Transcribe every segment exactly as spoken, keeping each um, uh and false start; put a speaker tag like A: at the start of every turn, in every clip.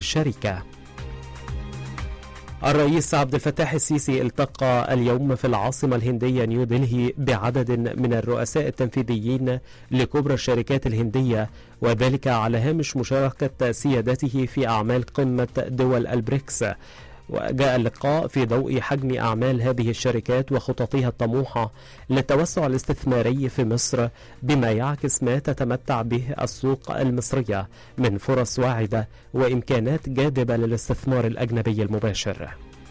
A: شركة. الرئيس عبد الفتاح السيسي التقى اليوم في العاصمة الهندية نيودلهي بعدد من الرؤساء التنفيذيين لكبرى الشركات الهندية، وذلك على هامش مشاركة سيادته في أعمال قمة دول البريكس. وجاء اللقاء في ضوء حجم أعمال هذه الشركات وخططها الطموحة للتوسع الاستثماري في مصر، بما يعكس ما تتمتع به السوق المصرية من فرص واعدة وإمكانات جاذبة للاستثمار الأجنبي المباشر.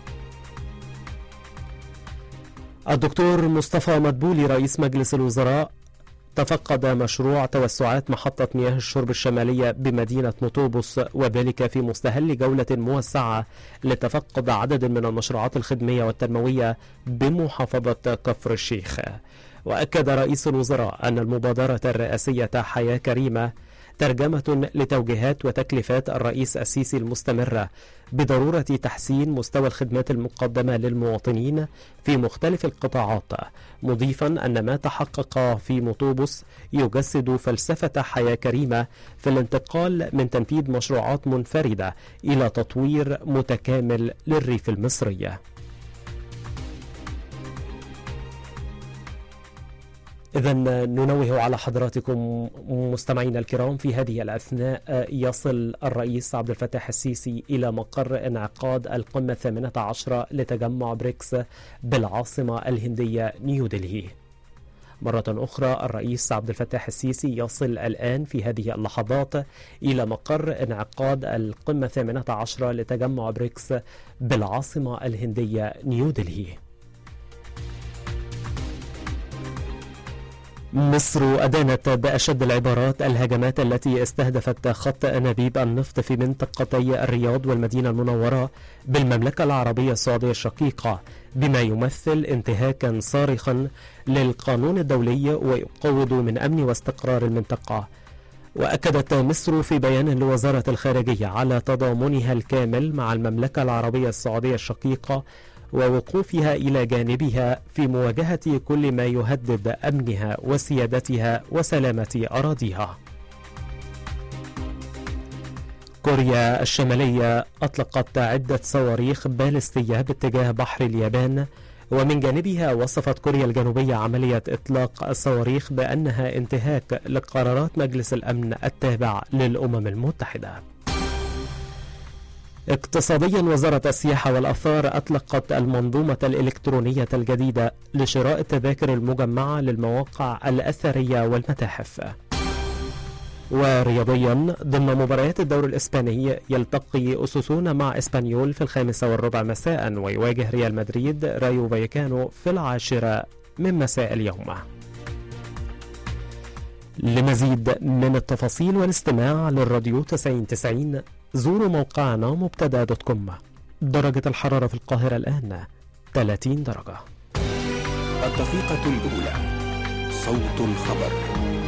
A: الدكتور مصطفى مدبولي رئيس مجلس الوزراء تفقد مشروع توسعات محطة مياه الشرب الشمالية بمدينة مطوبس، وذلك في مستهل جولة موسعة لتفقد عدد من المشروعات الخدمية والتنموية بمحافظة كفر الشيخ. وأكد رئيس الوزراء أن المبادرة الرئاسية حياة كريمة ترجمة لتوجيهات وتكليفات الرئيس السيسي المستمرة بضرورة تحسين مستوى الخدمات المقدمة للمواطنين في مختلف القطاعات، مضيفا أن ما تحقق في مطوبس يجسد فلسفة حياة كريمة في الانتقال من تنفيذ مشروعات منفردة إلى تطوير متكامل للريف المصري. إذن ننوه على حضراتكم مستمعينا الكرام في هذه الأثناء يصل الرئيس عبد الفتاح السيسي إلى مقر انعقاد القمة الثامنة عشرة لتجمع بريكس بالعاصمة الهندية نيودلهي. مرة أخرى الرئيس عبد الفتاح السيسي يصل الآن في هذه اللحظات إلى مقر انعقاد القمة الثامنة عشرة لتجمع بريكس بالعاصمة الهندية نيودلهي. مصر أدانت بأشد العبارات الهجمات التي استهدفت خط أنابيب النفط في منطقتي الرياض والمدينة المنورة بالمملكة العربية السعودية الشقيقة، بما يمثل انتهاكا صارخا للقانون الدولي ويقوض من أمن واستقرار المنطقة. وأكدت مصر في بيان لوزارة الخارجية على تضامنها الكامل مع المملكة العربية السعودية الشقيقة ووقوفها إلى جانبها في مواجهة كل ما يهدد أمنها وسيادتها وسلامة أراضيها. كوريا الشمالية أطلقت عدة صواريخ باليستية باتجاه بحر اليابان، ومن جانبها وصفت كوريا الجنوبية عملية إطلاق الصواريخ بأنها انتهاك لقرارات مجلس الأمن التابع للأمم المتحدة. اقتصاديا، وزارة السياحة والآثار أطلقت المنظومة الإلكترونية الجديدة لشراء التذاكر المجمعة للمواقع الأثرية والمتاحف. ورياضيا، ضمن مباريات الدوري الإسباني يلتقي أساسونا مع إسبانيول في الخامسة والربع مساء، ويواجه ريال مدريد رايو فايكانو في العاشرة من مساء اليوم. لمزيد من التفاصيل والاستماع للراديو تسعين تسعين زوروا موقعنا مبتدا دوت كوم. درجة الحرارة في القاهرة الآن ثلاثين درجة.
B: الدقيقة الأولى، صوت الخبر.